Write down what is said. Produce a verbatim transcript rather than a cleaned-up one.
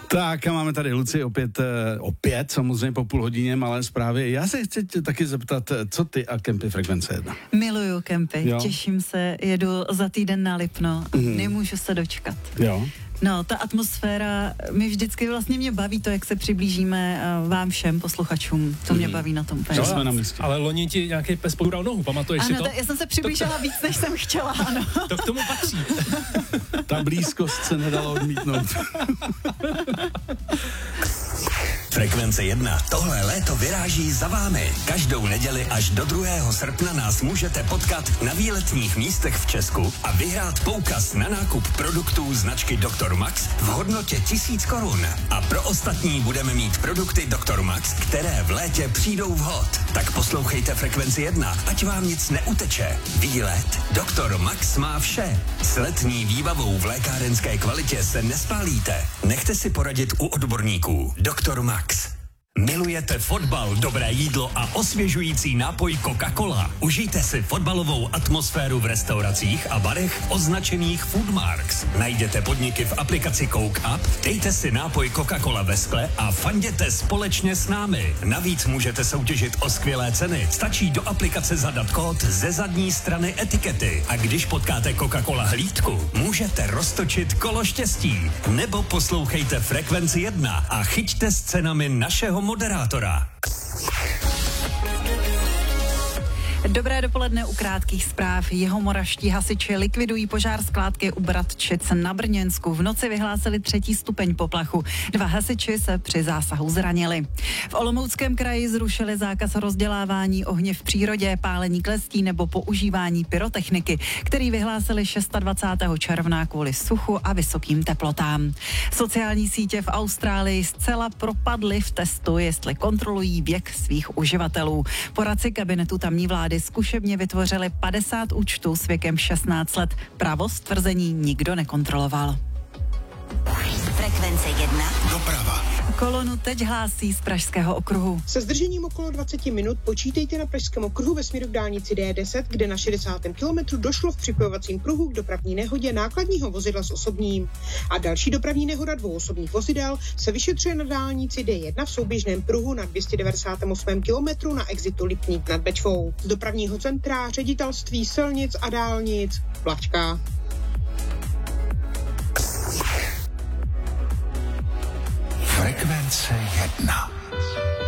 Tak a máme tady Luci opět, opět samozřejmě po půl hodině malé zprávy. Já se chci tě taky zeptat, co ty a Kempy Frekvence jedna? Miluju kempy, jo. Těším se, jedu za týden na Lipno a mm. nemůžu se dočkat. Jo. No, ta atmosféra, my vždycky vlastně mě baví to, jak se přiblížíme vám všem posluchačům. To mě baví na tom. Že jsme na místě. Ale loni ti nějaký pes pobral nohu, pamatuješ ano, si to? Ano, já jsem se přiblížila to... víc, než jsem chtěla, ano. To k tomu patří. Ta blízkost se nedala odmítnout. Frekvence jedna. Tohle léto vyráží za vámi. Každou neděli až do druhého srpna nás můžete potkat na výletních místech v Česku a vyhrát poukaz na nákup produktů značky doktor Max v hodnotě tisíc korun. A pro ostatní budeme mít produkty doktor Max, které v létě přijdou vhod. Tak poslouchejte Frekvenci jedna, ať vám nic neuteče. Výlet doktor Max má vše. S letní výbavou v lékárenské kvalitě se nespálíte. Nechte si poradit u odborníků. doktor Max. Milujete fotbal, dobré jídlo a osvěžující nápoj Coca-Cola? Užijte si fotbalovou atmosféru v restauracích a barech označených Foodmarks. Najděte podniky v aplikaci Coke Up, dejte si nápoj Coca-Cola ve skle a fanděte společně s námi. Navíc můžete soutěžit o skvělé ceny. Stačí do aplikace zadat kód ze zadní strany etikety. A když potkáte Coca-Cola hlídku, můžete roztočit kolo štěstí. Nebo poslouchejte Frekvenci jedna a chyťte s cenami našeho moderátora. Dobré dopoledne u krátkých zpráv. Jihomoravští hasiči likvidují požár skládky u Bratčic na Brněnsku. V noci vyhlásili třetí stupeň poplachu. Dva hasiči se při zásahu zranili. V Olomouckém kraji zrušili zákaz rozdělávání ohně v přírodě, pálení klestí nebo používání pyrotechniky, který vyhlásili dvacátého šestého června kvůli suchu a vysokým teplotám. Sociální sítě v Austrálii zcela propadly v testu, jestli kontrolují věk svých uživatelů. Poradci kabinetu tamní vlády zkušebně vytvořili padesát účtů s věkem šestnáct let. Pravost tvrzení nikdo nekontroloval. Frekvence jedna. Doprava. Kolonu teď hlásí z Pražského okruhu. Se zdržením okolo dvacet minut počítejte na Pražském okruhu ve směru k dálnici D deset, kde na šedesátém kilometru došlo v připojovacím pruhu k dopravní nehodě nákladního vozidla s osobním. A další dopravní nehoda dvou osobních vozidel se vyšetřuje na dálnici D jedna v souběžném pruhu na dvě stě devadesátém osmém kilometru na exitu Lipník nad Bečvou. Z dopravního centra Ředitelství silnic a dálnic Vlačka. Frekvence jedna.